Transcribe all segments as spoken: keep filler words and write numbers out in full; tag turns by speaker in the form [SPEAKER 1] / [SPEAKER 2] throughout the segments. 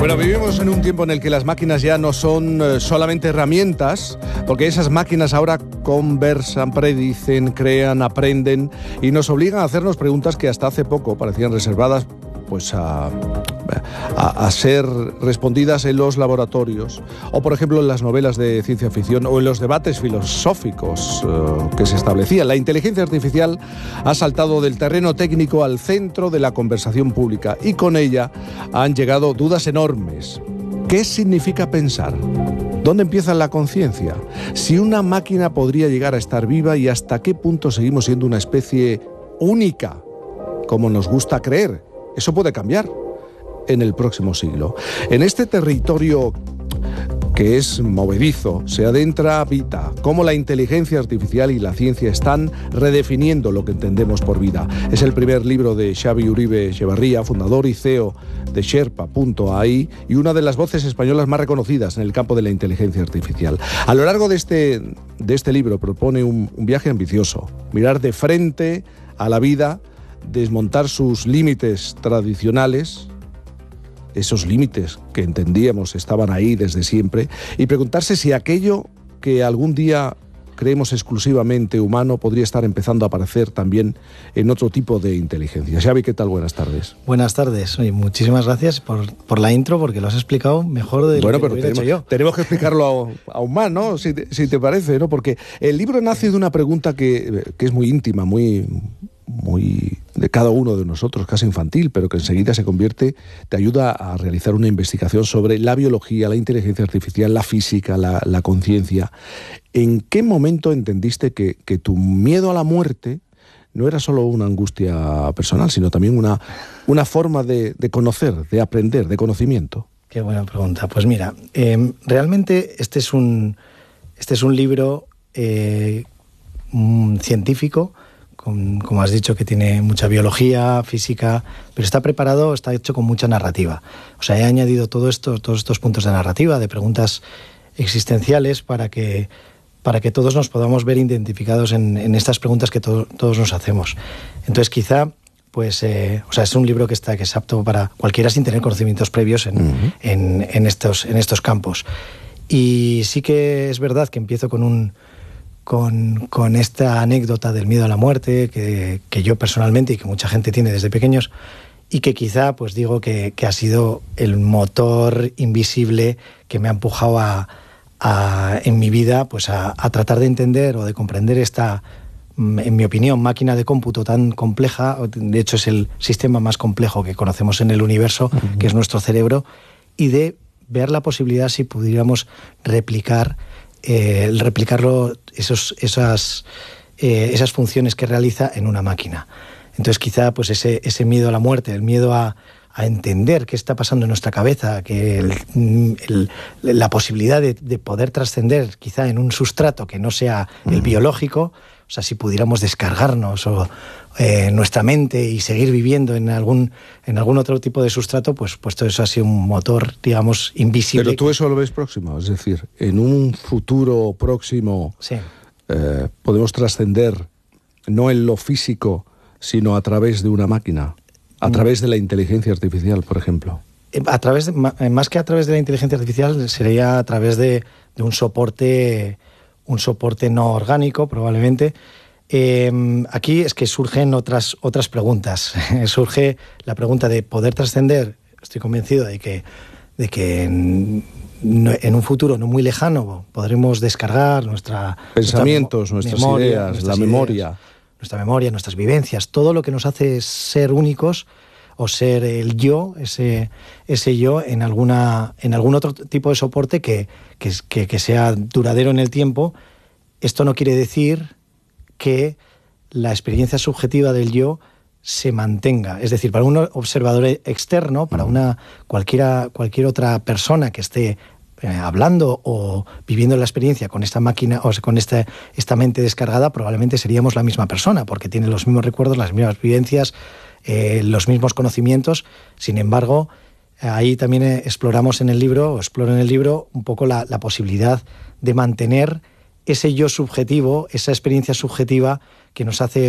[SPEAKER 1] Bueno, vivimos en un tiempo en el que las máquinas ya no son eh, solamente herramientas, porque esas máquinas ahora conversan, predicen, crean, aprenden y nos obligan a hacernos preguntas que hasta hace poco parecían reservadas pues a, a, a ser respondidas en los laboratorios, o por ejemplo en las novelas de ciencia ficción o en los debates filosóficos eh, que se establecían. La inteligencia artificial ha saltado del terreno técnico al centro de la conversación pública y con ella han llegado dudas enormes. ¿Qué significa pensar? ¿Dónde empieza la conciencia? Si una máquina podría llegar a estar viva y hasta qué punto seguimos siendo una especie única, como nos gusta creer. Eso puede cambiar en el próximo siglo. En este territorio que es movedizo, se adentra Vita, cómo la inteligencia artificial y la ciencia están redefiniendo lo que entendemos por vida. Es el primer libro de Xavi Uribe Echevarría, fundador y C E O de Sherpa punto a i y una de las voces españolas más reconocidas en el campo de la inteligencia artificial. A lo largo de este, de este libro propone un, un viaje ambicioso, mirar de frente a la vida, desmontar sus límites tradicionales, esos límites que entendíamos estaban ahí desde siempre, y preguntarse si aquello que algún día creemos exclusivamente humano podría estar empezando a aparecer también en otro tipo de inteligencia. Xavi, ¿qué tal? Buenas tardes.
[SPEAKER 2] Buenas tardes. Oye, muchísimas gracias por, por la intro, porque lo has explicado mejor de
[SPEAKER 1] bueno,
[SPEAKER 2] lo que
[SPEAKER 1] pero
[SPEAKER 2] hubiera
[SPEAKER 1] tenemos,
[SPEAKER 2] hecho yo.
[SPEAKER 1] Tenemos que explicarlo aún más, ¿no? Si te, si te parece, ¿no? Porque el libro nace de una pregunta que, que es muy íntima, muy... muy de cada uno de nosotros, casi infantil, pero que enseguida se convierte, te ayuda a realizar una investigación sobre la biología, la inteligencia artificial, la física, la, la conciencia. ¿En qué momento entendiste que, que tu miedo a la muerte no era solo una angustia personal, sino también una, una forma de, de conocer, de aprender, de conocimiento?
[SPEAKER 2] Qué buena pregunta. Pues mira, eh, realmente este es un, este es un libro eh, un científico, Con, como has dicho, que tiene mucha biología, física, pero está preparado, está hecho con mucha narrativa. O sea, he añadido todo esto, todos estos puntos de narrativa, de preguntas existenciales, para que, para que todos nos podamos ver identificados en, en estas preguntas que to, todos nos hacemos. Entonces, quizá, pues, eh, o sea, es un libro que está que es apto para cualquiera sin tener conocimientos previos en, uh-huh. en, en, estos, en estos campos. Y sí que es verdad que empiezo con un Con, con esta anécdota del miedo a la muerte que, que yo personalmente y que mucha gente tiene desde pequeños, y que quizá pues digo que, que ha sido el motor invisible que me ha empujado a, a, en mi vida pues a, a tratar de entender o de comprender esta, en mi opinión, máquina de cómputo tan compleja. De hecho es el sistema más complejo que conocemos en el universo, uh-huh. que es nuestro cerebro, y de ver la posibilidad si pudiéramos replicar Eh, el replicarlo, esos, esas, eh, esas funciones que realiza en una máquina. Entonces quizá pues ese, ese miedo a la muerte, el miedo a, a entender qué está pasando en nuestra cabeza, que el, el, la posibilidad de, de poder trascender quizá en un sustrato que no sea el biológico, o sea, si pudiéramos descargarnos o eh, nuestra mente y seguir viviendo en algún, en algún otro tipo de sustrato, pues, pues todo eso ha sido un motor, digamos, invisible.
[SPEAKER 1] Pero tú eso lo ves próximo, es decir, en un futuro próximo
[SPEAKER 2] sí.
[SPEAKER 1] eh, podemos trascender no en lo físico, sino a través de una máquina, a través de la inteligencia artificial, por ejemplo.
[SPEAKER 2] A través de, más que a través de la inteligencia artificial, sería a través de, de un soporte... un soporte no orgánico, probablemente. Eh, aquí es que surgen otras, otras preguntas. Surge la pregunta de poder trascender. Estoy convencido de que, de que en, en un futuro no muy lejano podremos descargar nuestra...
[SPEAKER 1] Pensamientos,
[SPEAKER 2] nuestra
[SPEAKER 1] nuestras
[SPEAKER 2] memoria,
[SPEAKER 1] ideas,
[SPEAKER 2] nuestras
[SPEAKER 1] la
[SPEAKER 2] ideas,
[SPEAKER 1] memoria.
[SPEAKER 2] Nuestra memoria, nuestras vivencias, todo lo que nos hace ser únicos o ser el yo, ese, ese yo en alguna en algún otro tipo de soporte que, que, que sea duradero en el tiempo. Esto no quiere decir que la experiencia subjetiva del yo se mantenga. Es decir, para un observador externo, para una cualquiera cualquier otra persona que esté eh, hablando o viviendo la experiencia con esta máquina o con esta, esta mente descargada, probablemente seríamos la misma persona, porque tiene los mismos recuerdos, las mismas vivencias, Eh, los mismos conocimientos. Sin embargo, ahí también exploramos en el libro, o exploro en el libro, un poco la, la posibilidad de mantener ese yo subjetivo, esa experiencia subjetiva que nos hace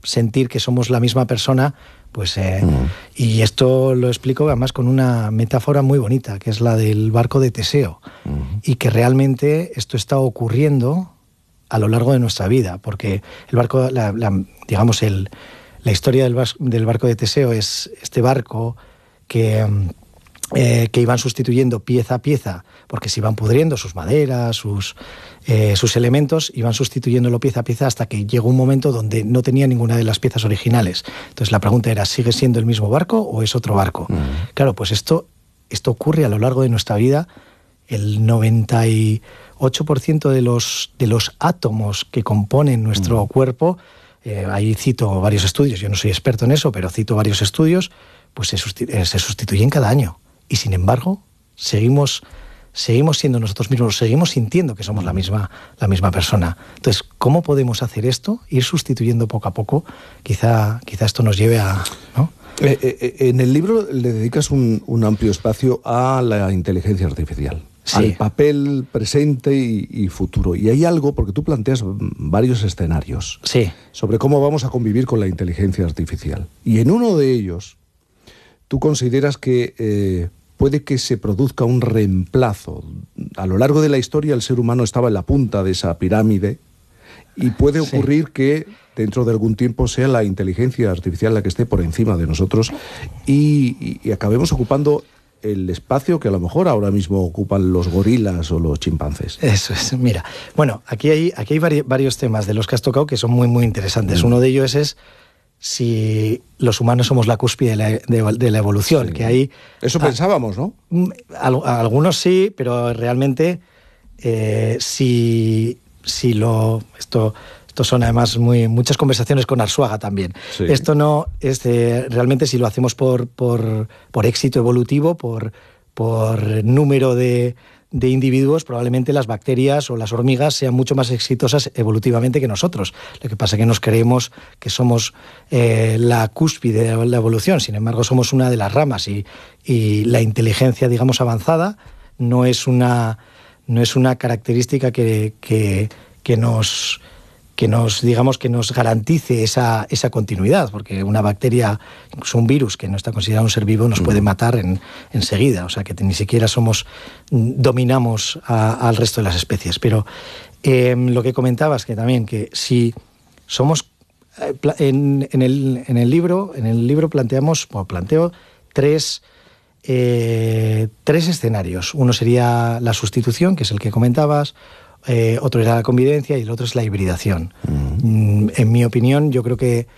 [SPEAKER 2] sentir que somos la misma persona, pues eh,
[SPEAKER 1] uh-huh.
[SPEAKER 2] y esto lo explico además con una metáfora muy bonita, que es la del barco de Teseo, uh-huh. y que realmente esto está ocurriendo a lo largo de nuestra vida, porque el barco, la, la, digamos, el, la historia del, vas, del barco de Teseo es este barco que, eh, que iban sustituyendo pieza a pieza, porque se iban pudriendo sus maderas, sus, eh, sus elementos, iban sustituyéndolo pieza a pieza hasta que llegó un momento donde no tenía ninguna de las piezas originales. Entonces la pregunta era, ¿sigue siendo el mismo barco o es otro barco? Mm. Claro, pues esto, esto ocurre a lo largo de nuestra vida. El noventa y ocho por ciento de los, de los átomos que componen nuestro mm. cuerpo, eh, ahí cito varios estudios, yo no soy experto en eso, pero cito varios estudios, pues se, sustitu- se sustituyen cada año. Y sin embargo, seguimos... seguimos siendo nosotros mismos, seguimos sintiendo que somos la misma, la misma persona. Entonces, ¿cómo podemos hacer esto? Ir sustituyendo poco a poco. Quizá, quizá esto nos lleve a... ¿no?
[SPEAKER 1] Eh, eh, en el libro le dedicas un, un amplio espacio a la inteligencia artificial, sí. al papel presente y, y futuro. Y hay algo, porque tú planteas varios escenarios
[SPEAKER 2] sí.
[SPEAKER 1] sobre cómo vamos a convivir con la inteligencia artificial. Y en uno de ellos, tú consideras que... Eh, puede que se produzca un reemplazo. A lo largo de la historia el ser humano estaba en la punta de esa pirámide y puede ocurrir sí. que dentro de algún tiempo sea la inteligencia artificial la que esté por encima de nosotros y, y, y acabemos ocupando el espacio que a lo mejor ahora mismo ocupan los gorilas o los chimpancés.
[SPEAKER 2] Eso es, mira. Bueno, aquí hay, aquí hay vari, varios temas de los que has tocado que son muy, muy interesantes. Mm. Uno de ellos es si los humanos somos la cúspide de la, de, de la evolución, sí. que hay...
[SPEAKER 1] Eso pensábamos, ¿no?
[SPEAKER 2] A, a algunos sí, pero realmente eh, si, si lo... Esto, esto son además muy, muchas conversaciones con Arzuaga también. Sí. Esto no es de, realmente si lo hacemos por, por, por éxito evolutivo, por, por número de... de individuos, probablemente las bacterias o las hormigas sean mucho más exitosas evolutivamente que nosotros. Lo que pasa es que nos creemos que somos eh, la cúspide de la evolución, sin embargo somos una de las ramas y, y la inteligencia, digamos, avanzada no es una, no es una característica que, que, que nos... que nos, digamos, que nos garantice esa, esa continuidad, porque una bacteria, incluso un virus que no está considerado un ser vivo, nos puede matar en, enseguida, o sea que ni siquiera somos, dominamos a, al resto de las especies. Pero eh, lo que comentabas, que también, que si somos, eh, en, en, el, en el libro, en el libro planteamos, bueno, planteo tres, eh, tres escenarios. Uno sería la sustitución, que es el que comentabas. Eh, otro es la convivencia y el otro es la hibridación. Mm. En mi opinión, yo creo que,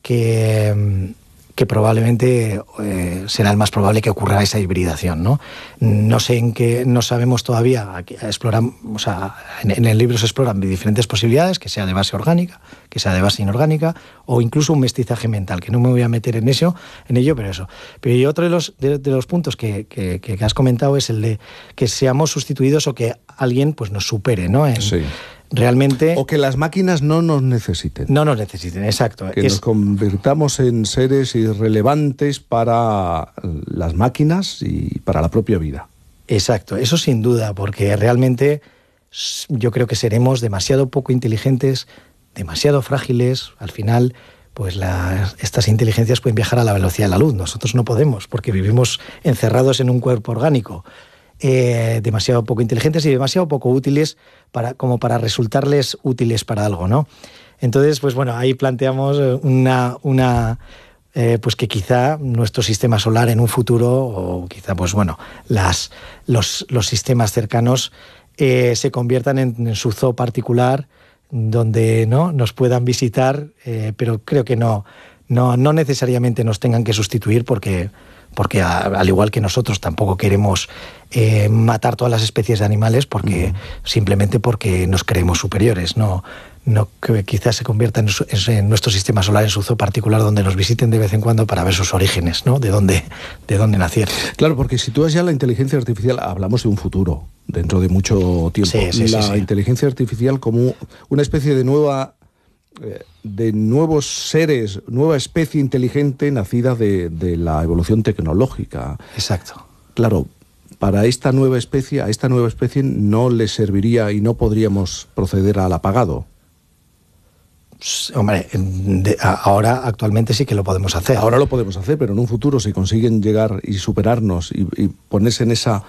[SPEAKER 2] que, que probablemente eh, será el más probable que ocurra esa hibridación, ¿no? No sé en qué, no sabemos todavía, aquí exploran, o sea, en, en el libro se exploran diferentes posibilidades, que sea de base orgánica, que sea de base inorgánica, o incluso un mestizaje mental, que no me voy a meter en eso, en ello, pero eso. Pero y otro de los, de, de los puntos que, que, que has comentado es el de que seamos sustituidos o que alguien pues nos supere, ¿no? En,
[SPEAKER 1] sí.
[SPEAKER 2] Realmente...
[SPEAKER 1] O que las máquinas no nos necesiten.
[SPEAKER 2] No nos necesiten, exacto.
[SPEAKER 1] Que es... nos convirtamos en seres irrelevantes para las máquinas y para la propia vida.
[SPEAKER 2] Exacto, eso sin duda, porque realmente yo creo que seremos demasiado poco inteligentes, demasiado frágiles. Al final, pues las, estas inteligencias pueden viajar a la velocidad de la luz. Nosotros no podemos, porque vivimos encerrados en un cuerpo orgánico. Eh, demasiado poco inteligentes y demasiado poco útiles para, como para resultarles útiles para algo, ¿no? Entonces, pues bueno, ahí planteamos una, una eh, pues que quizá nuestro sistema solar en un futuro, o quizá, pues bueno, las, los, los sistemas cercanos eh, se conviertan en, en su zoo particular, donde no nos puedan visitar, eh, pero creo que no, no, no necesariamente nos tengan que sustituir porque... porque a, al igual que nosotros tampoco queremos eh, matar todas las especies de animales porque uh-huh. simplemente porque nos creemos superiores, no, no que quizás se convierta en, su, en nuestro sistema solar en su zoo particular donde nos visiten de vez en cuando para ver sus orígenes, ¿no? De dónde, de dónde nacieron.
[SPEAKER 1] Claro, porque si tú ya la inteligencia artificial, hablamos de un futuro dentro de mucho tiempo,
[SPEAKER 2] sí, sí,
[SPEAKER 1] la
[SPEAKER 2] sí, sí.
[SPEAKER 1] inteligencia artificial como una especie de nueva de nuevos seres, nueva especie inteligente nacida de, de la evolución tecnológica.
[SPEAKER 2] Exacto.
[SPEAKER 1] Claro, para esta nueva especie, a esta nueva especie no le serviría y no podríamos proceder al apagado.
[SPEAKER 2] hombre, de, a, ahora actualmente sí que lo podemos hacer.
[SPEAKER 1] Ahora lo podemos hacer, pero en un futuro, si consiguen llegar y superarnos y, y ponerse en esa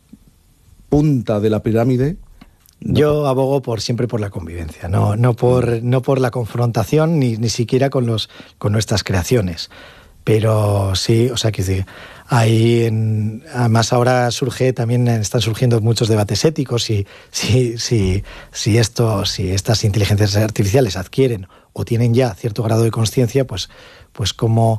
[SPEAKER 1] punta de la pirámide... No.
[SPEAKER 2] Yo abogo por siempre por la convivencia, no, no, por, no por la confrontación, ni, ni siquiera con, los, con nuestras creaciones. Pero sí, o sea, que sí, hay en, además ahora surge también, están surgiendo muchos debates éticos y si, si, si, esto, si estas inteligencias artificiales adquieren o tienen ya cierto grado de conciencia, pues, pues cómo,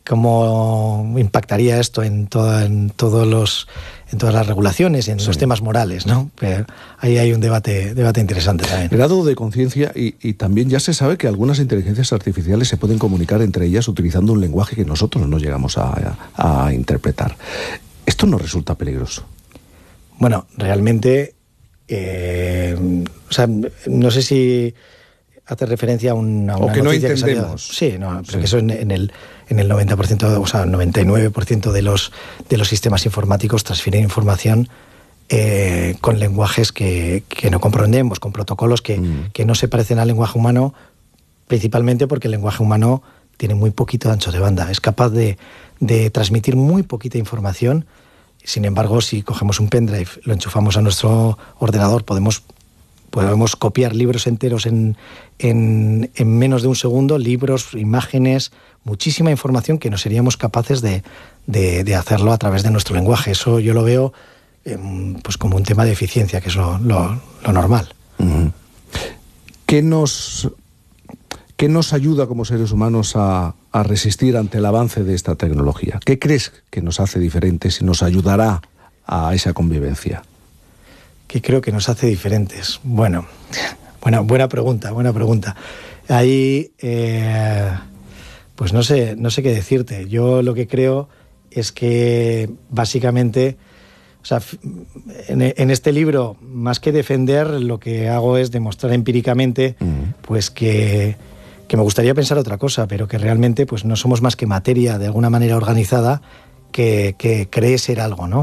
[SPEAKER 2] cómo impactaría esto en, todo, en todos los... en todas las regulaciones, en sí. los temas morales, ¿no? Pero ahí hay un debate, debate interesante también.
[SPEAKER 1] Grado de conciencia y, y también ya se sabe que algunas inteligencias artificiales se pueden comunicar entre ellas utilizando un lenguaje que nosotros no llegamos a, a, a interpretar. ¿Esto no resulta peligroso?
[SPEAKER 2] Bueno, realmente, eh, o sea, no sé si hace referencia a, un, a una
[SPEAKER 1] o que no
[SPEAKER 2] noticia
[SPEAKER 1] entendemos.
[SPEAKER 2] Que salió. Sí, no, pero
[SPEAKER 1] sí.
[SPEAKER 2] que eso en, en el en el noventa por ciento, o sea, noventa y nueve por ciento de los de los sistemas informáticos transfieren información eh, con lenguajes que, que no comprendemos, con protocolos que, mm. que no se parecen al lenguaje humano, principalmente porque el lenguaje humano tiene muy poquito ancho de banda, es capaz de, de transmitir muy poquita información. Sin embargo, si cogemos un pendrive, lo enchufamos a nuestro ordenador, podemos podemos copiar libros enteros en, en, en menos de un segundo, libros, imágenes, muchísima información que no seríamos capaces de, de, de hacerlo a través de nuestro lenguaje. Eso yo lo veo eh, pues como un tema de eficiencia, que es lo, lo, lo normal.
[SPEAKER 1] Uh-huh. ¿Qué nos, qué nos ayuda como seres humanos a, a resistir ante el avance de esta tecnología? ¿Qué crees que nos hace diferentes y nos ayudará a esa convivencia?
[SPEAKER 2] ¿Qué creo que nos hace diferentes? Bueno, buena, buena pregunta, buena pregunta. Ahí, eh, pues no sé, no sé qué decirte. Yo lo que creo es que básicamente, o sea, en, en este libro, más que defender, lo que hago es demostrar empíricamente, uh-huh. pues que, que me gustaría pensar otra cosa, pero que realmente, pues no somos más que materia de alguna manera organizada que, que cree ser algo, ¿no?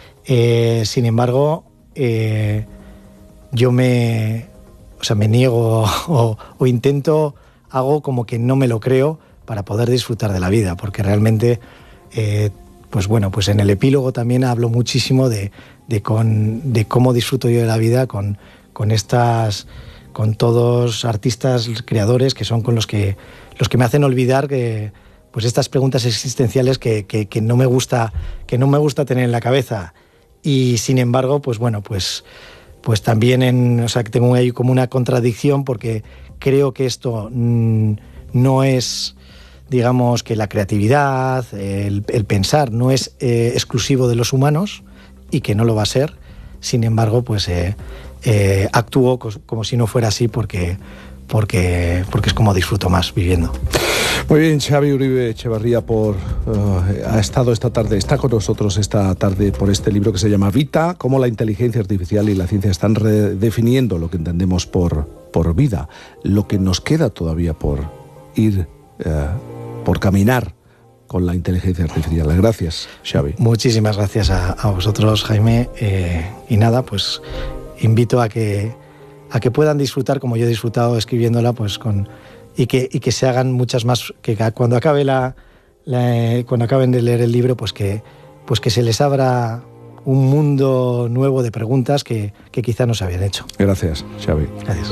[SPEAKER 2] Eh, sin embargo, Eh, yo me, o sea, me niego o, o intento, hago como que no me lo creo para poder disfrutar de la vida, porque realmente, eh, pues bueno, pues en el epílogo también hablo muchísimo de, de, con, de cómo disfruto yo de la vida con, con estas, con todos artistas, creadores que son con los que, los que me hacen olvidar que, pues estas preguntas existenciales que, que, que no me gusta, que no me gusta tener en la cabeza. Y sin embargo, pues bueno, pues, pues también en, o sea, que tengo ahí como una contradicción, porque creo que esto mmm, no es, digamos, que la creatividad, el, el pensar no es eh, exclusivo de los humanos y que no lo va a ser. Sin embargo, pues eh, eh, actúo como si no fuera así porque, porque, porque es como disfruto más viviendo.
[SPEAKER 1] Muy bien, Xavi Uribe Echevarría por, uh, ha estado esta tarde, está con nosotros esta tarde por este libro que se llama Vita, cómo la inteligencia artificial y la ciencia están redefiniendo lo que entendemos por, por vida, lo que nos queda todavía por ir, uh, por caminar con la inteligencia artificial. Gracias, Xavi.
[SPEAKER 2] Muchísimas gracias a, a vosotros, Jaime, eh, y nada, pues invito a que, a que puedan disfrutar como yo he disfrutado escribiéndola, pues con... Y que, y que se hagan muchas más, que cuando acabe la, la cuando acaben de leer el libro, pues que, pues que se les abra un mundo nuevo de preguntas que, que quizá no se habían hecho.
[SPEAKER 1] Gracias, Xavi.
[SPEAKER 2] Gracias.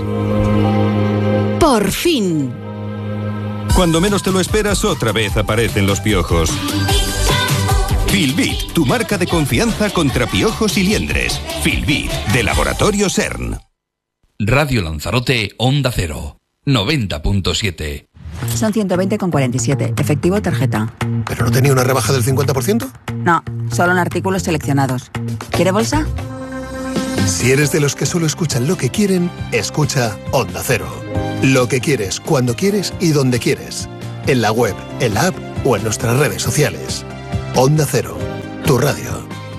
[SPEAKER 3] Por fin.
[SPEAKER 4] Cuando menos te lo esperas, otra vez aparecen los piojos. Filbit, tu marca de confianza contra piojos y liendres. Filbit, de Laboratorio CERN.
[SPEAKER 5] Radio Lanzarote, Onda Cero. noventa punto siete.
[SPEAKER 6] Son ciento veinte con cuarenta y siete. Efectivo tarjeta.
[SPEAKER 7] ¿Pero no tenía una rebaja del cincuenta por ciento?
[SPEAKER 6] No, solo en artículos seleccionados. ¿Quiere bolsa?
[SPEAKER 7] Si eres de los que solo escuchan lo que quieren, escucha Onda Cero. Lo que quieres, cuando quieres y donde quieres. En la web, en la app o en nuestras redes sociales. Onda Cero, tu radio.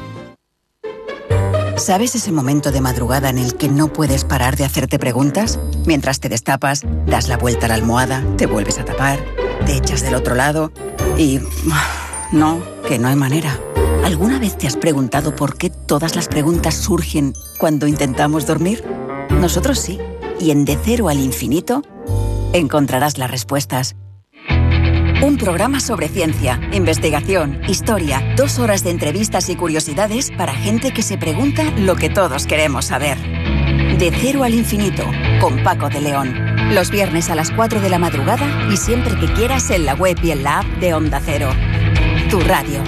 [SPEAKER 6] ¿Sabes ese momento de madrugada en el que no puedes parar de hacerte preguntas? Mientras te destapas, das la vuelta a la almohada, te vuelves a tapar, te echas del otro lado y... no, que no hay manera. ¿Alguna vez te has preguntado por qué todas las preguntas surgen cuando intentamos dormir? Nosotros sí. Y en De Cero al Infinito encontrarás las respuestas. Un programa sobre ciencia, investigación, historia, dos horas de entrevistas y curiosidades para gente que se pregunta lo que todos queremos saber. De cero al infinito, con Paco de León. Los viernes a las cuatro de la madrugada y siempre que quieras en la web y en la app de Onda Cero. Tu radio.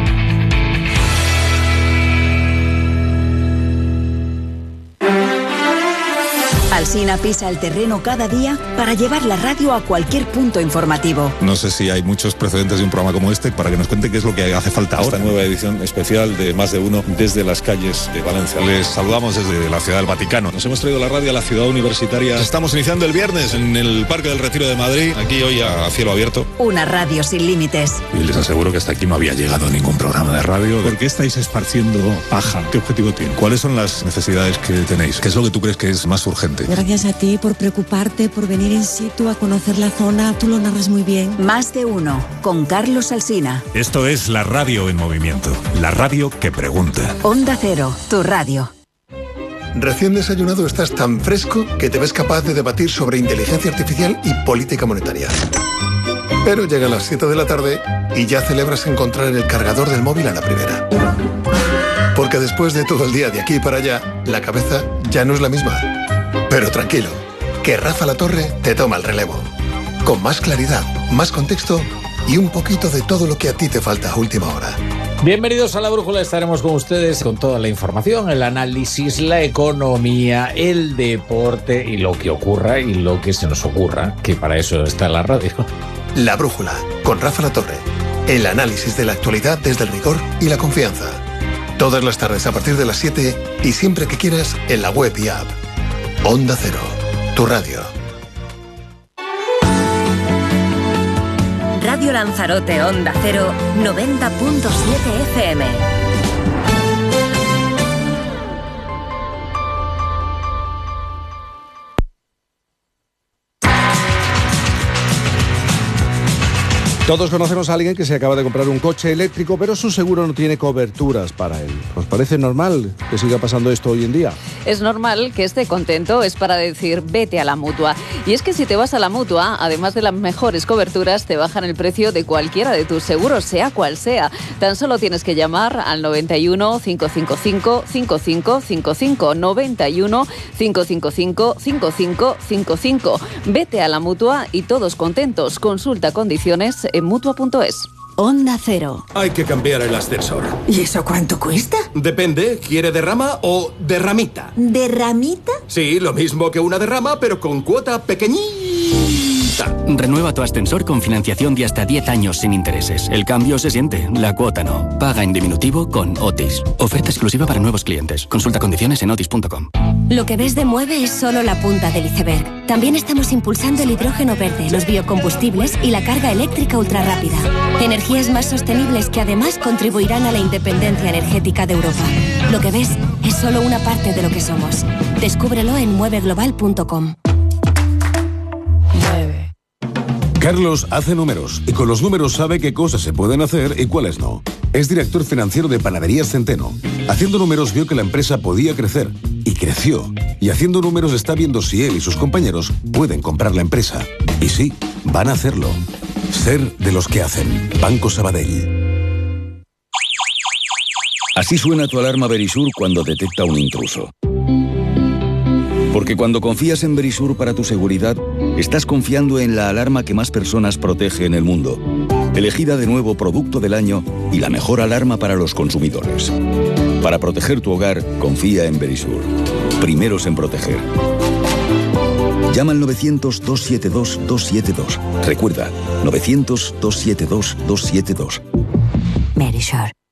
[SPEAKER 6] Alsina pisa el terreno cada día para llevar la radio a cualquier punto informativo.
[SPEAKER 8] No sé si hay muchos precedentes de un programa como este para que nos cuente qué es lo que hace falta ahora. Esta nueva edición especial de Más de Uno desde las calles de Valencia. Les saludamos desde la Ciudad del Vaticano. Nos hemos traído la radio a la ciudad universitaria. Estamos iniciando el viernes en el Parque del Retiro de Madrid, aquí hoy a cielo abierto.
[SPEAKER 6] Una radio sin límites.
[SPEAKER 8] Y les aseguro que hasta aquí no había llegado ningún programa de radio. ¿Por qué estáis esparciendo paja? ¿Qué objetivo tiene? ¿Cuáles son las necesidades que tenéis? ¿Qué es lo que tú crees que es más urgente?
[SPEAKER 9] Gracias a ti por preocuparte, por venir in situ a conocer la zona. Tú lo narras muy bien.
[SPEAKER 6] Más de Uno, con Carlos Alsina.
[SPEAKER 8] Esto es la radio en movimiento. La radio que pregunta.
[SPEAKER 6] Onda Cero, tu radio.
[SPEAKER 7] Recién desayunado estás tan fresco que te ves capaz de debatir sobre inteligencia artificial y política monetaria. Pero llegan las siete de la tarde y ya celebras encontrar el cargador del móvil a la primera. Porque después de todo el día de aquí para allá, la cabeza ya no es la misma. Pero tranquilo, que Rafa La Torre te toma el relevo. Con más claridad, más contexto y un poquito de todo lo que a ti te falta a última hora.
[SPEAKER 10] Bienvenidos a La Brújula, estaremos con ustedes con toda la información, el análisis, la economía, el deporte y lo que ocurra y lo que se nos ocurra, que para eso está la radio.
[SPEAKER 7] La Brújula, con Rafa La Torre. El análisis de la actualidad desde el rigor y la confianza. Todas las tardes a partir de las siete y siempre que quieras en la web y app. Onda Cero, tu radio.
[SPEAKER 11] Radio Lanzarote Onda Cero, noventa punto siete F M.
[SPEAKER 1] Todos conocemos a alguien que se acaba de comprar un coche eléctrico, pero su seguro no tiene coberturas para él. ¿Os parece normal que siga pasando esto hoy en día?
[SPEAKER 12] Es normal que esté contento, es para decir vete a la Mutua. Y es que si te vas a la Mutua, además de las mejores coberturas, te bajan el precio de cualquiera de tus seguros, sea cual sea. Tan solo tienes que llamar al noventa y uno, cinco cinco cinco, cinco cinco cinco cinco, noventa y uno, cinco cinco cinco, cinco cinco cinco cinco. Vete a la Mutua y todos contentos. Consulta condiciones en mutua punto es.
[SPEAKER 3] Onda Cero.
[SPEAKER 13] Hay que cambiar el ascensor.
[SPEAKER 14] ¿Y eso cuánto cuesta?
[SPEAKER 13] Depende, ¿quiere derrama o derramita?
[SPEAKER 14] ¿Derramita?
[SPEAKER 13] Sí, lo mismo que una derrama, pero con cuota pequeñita.
[SPEAKER 15] Renueva tu ascensor con financiación de hasta diez años sin intereses. El cambio se siente, la cuota no. Paga en diminutivo con Otis. Oferta exclusiva para nuevos clientes. Consulta condiciones en otis punto com.
[SPEAKER 16] Lo que ves de Mueve es solo la punta del iceberg. También estamos impulsando el hidrógeno verde, los biocombustibles y la carga eléctrica ultrarrápida. Energías más sostenibles que además contribuirán a la independencia energética de Europa. Lo que ves es solo una parte de lo que somos. Descúbrelo en mueve global punto com.
[SPEAKER 17] Carlos hace números y con los números sabe qué cosas se pueden hacer y cuáles no. Es director financiero de Panaderías Centeno. Haciendo números vio que la empresa podía crecer y creció. Y haciendo números está viendo si él y sus compañeros pueden comprar la empresa. Y sí, van a hacerlo. Ser de los que hacen. Banco Sabadell.
[SPEAKER 18] Así suena tu alarma Verisur cuando detecta un intruso. Porque cuando confías en Verisur para tu seguridad, estás confiando en la alarma que más personas protege en el mundo. Elegida de nuevo Producto del Año y la mejor alarma para los consumidores. Para proteger tu hogar, confía en Verisur. Primeros en proteger. Llama al novecientos, dos siete dos, dos siete dos. Recuerda, novecientos, dos siete dos, dos siete dos.
[SPEAKER 16] Verisur.